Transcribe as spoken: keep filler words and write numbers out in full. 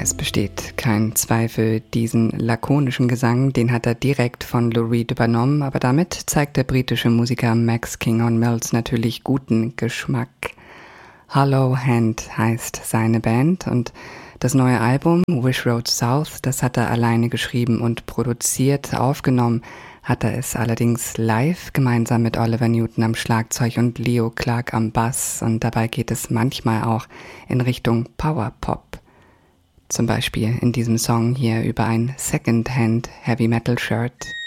Es besteht kein Zweifel, diesen lakonischen Gesang, den hat er direkt von Lou Reed übernommen, aber damit zeigt der britische Musiker Max King on Mills natürlich guten Geschmack. Hollow Hand heißt seine Band und das neue Album Wish Road South, das hat er alleine geschrieben und produziert. Aufgenommen hat er es allerdings live, gemeinsam mit Oliver Newton am Schlagzeug und Leo Clark am Bass, und dabei geht es manchmal auch in Richtung Powerpop. Zum Beispiel in diesem Song hier über ein Second-Hand Heavy Metal Shirt.